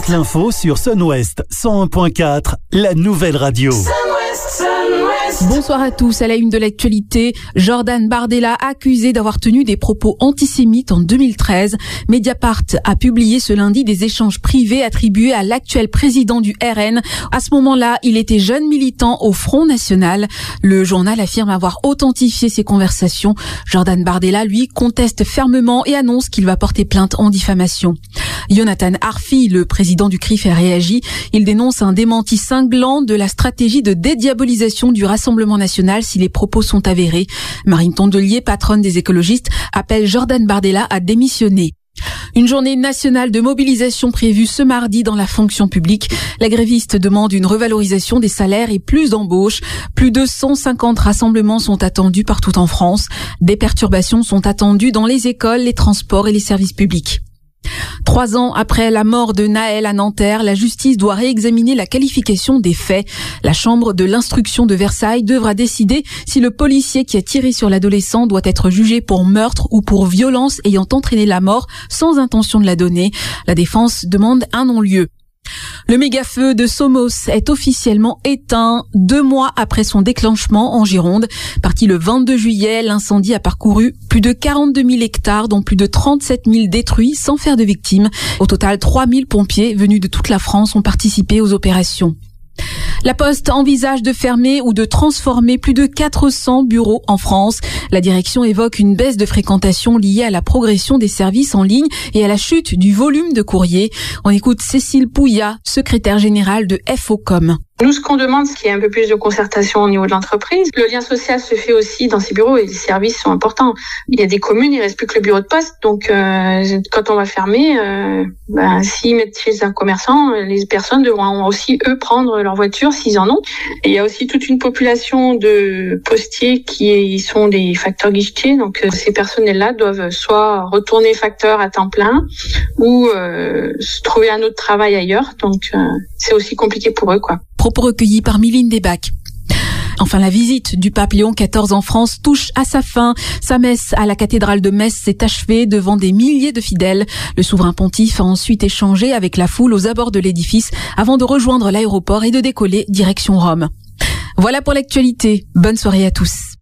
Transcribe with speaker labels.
Speaker 1: toute l'info sur Sun-Ouest 101.4, la nouvelle radio.
Speaker 2: Bonsoir à tous. À la une de l'actualité, Jordan Bardella accusé d'avoir tenu des propos antisémites en 2013. Mediapart a publié ce lundi des échanges privés attribués à l'actuel président du RN. À ce moment-là, il était jeune militant au Front National. Le journal affirme avoir authentifié ces conversations. Jordan Bardella, lui, conteste fermement et annonce qu'il va porter plainte en diffamation. Jonathan Arfi, le président du CRIF, a réagi. Il dénonce un démenti cinglant de la stratégie de dédiabolisation du Rassemblement national si les propos sont avérés. Marine Tondelier, patronne des écologistes, appelle Jordan Bardella à démissionner. Une journée nationale de mobilisation prévue ce mardi dans la fonction publique. La gréviste demande une revalorisation des salaires et plus d'embauches. Plus de 150 rassemblements sont attendus partout en France. Des perturbations sont attendues dans les écoles, les transports et les services publics. 3 ans après la mort de Nahel à Nanterre, la justice doit réexaminer la qualification des faits. La chambre de l'instruction de Versailles devra décider si le policier qui a tiré sur l'adolescent doit être jugé pour meurtre ou pour violence ayant entraîné la mort sans intention de la donner. La défense demande un non-lieu. Le méga-feu de Somos est officiellement éteint 2 mois après son déclenchement en Gironde. Parti le 22 juillet, l'incendie a parcouru plus de 42 000 hectares, dont plus de 37 000 détruits sans faire de victimes. Au total, 3 000 pompiers venus de toute la France ont participé aux opérations. La Poste envisage de fermer ou de transformer plus de 400 bureaux en France. La direction évoque une baisse de fréquentation liée à la progression des services en ligne et à la chute du volume de courrier. On écoute Cécile Pouillat, secrétaire générale de FOCOM.
Speaker 3: Nous, ce qu'on demande, c'est qu'il y ait un peu plus de concertation au niveau de l'entreprise. Le lien social se fait aussi dans ces bureaux et les services sont importants. Il y a des communes, il reste plus que le bureau de poste. Donc, quand on va fermer, s'ils mettent chez un commerçant, les personnes devront aussi, eux, prendre leur voiture s'ils en ont. Et il y a aussi toute une population de postiers qui sont des facteurs guichetiers. Donc, ces personnels-là doivent soit retourner facteur à temps plein ou se trouver un autre travail ailleurs. Donc, c'est aussi compliqué pour eux, quoi.
Speaker 2: Propos recueillis par Miline Desbacs. Enfin, la visite du pape Léon XIV en France touche à sa fin. Sa messe à la cathédrale de Metz s'est achevée devant des milliers de fidèles. Le souverain pontife a ensuite échangé avec la foule aux abords de l'édifice avant de rejoindre l'aéroport et de décoller direction Rome. Voilà pour l'actualité. Bonne soirée à tous.